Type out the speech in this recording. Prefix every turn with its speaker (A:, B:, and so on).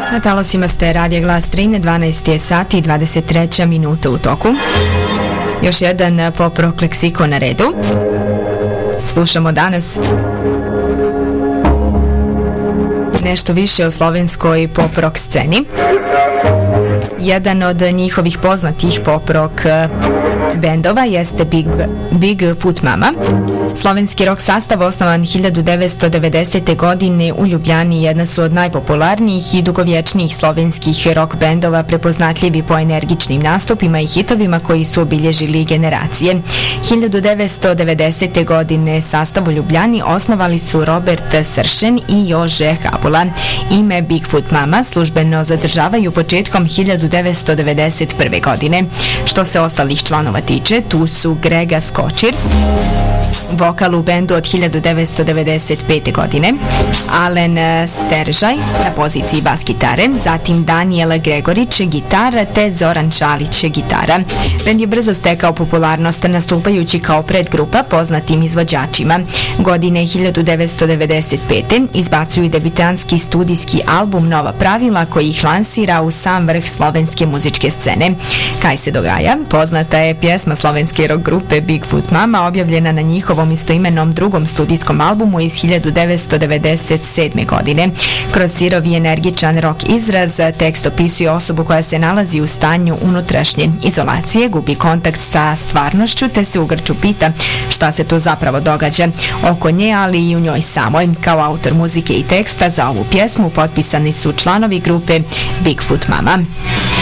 A: Na talasima ste Radio Glas Trine, 12 je sati i 23 minuta u toku. Još jedan pop rock leksikon na redu. Slušamo danas nešto više o slovenskoj pop rock sceni. Jedan od njihovih poznatih pop rock bendova jeste Bigfoot Mama. Slovenski rock sastav osnovan 1990. godine u Ljubljani jedna su od najpopularnijih i dugovječnijih slovenskih rock bendova, prepoznatljivi po energičnim nastupima i hitovima koji su obilježili generacije. 1990. godine sastav u Ljubljani osnovali su Robert Sršen i Jože Habula. Ime Bigfoot Mama službeno zadržavaju početkom 1991. godine. Što se ostalih članova tiče, tu su Grega Skočir, vokal u bendu od 1995. godine, Alen Steržaj na poziciji bas gitare, zatim Daniel Gregorić gitara te Zoran Čalić gitara. Bend je brzo stekao popularnost nastupajući kao predgrupa poznatim izvođačima. Godine 1995. izbacuju debitanski studijski album Nova pravila koji ih lansira u sam vrh slovenske muzičke scene. Kaj se dogaja? Poznata je pjesma slovenske rock grupe Bigfoot Mama objavljena na njihovom istoimenom drugom studijskom albumu iz 1997. godine. Kroz sirovi energičan rock izraz tekst opisuje osobu koja se nalazi u stanju unutrašnje izolacije, gubi kontakt sa stvarnošću te se u grču pita šta se to zapravo događa oko nje, ali i u njoj samoj. Kao autor muzike i teksta za ovu pjesmu potpisani su članovi grupe Bigfoot Mama.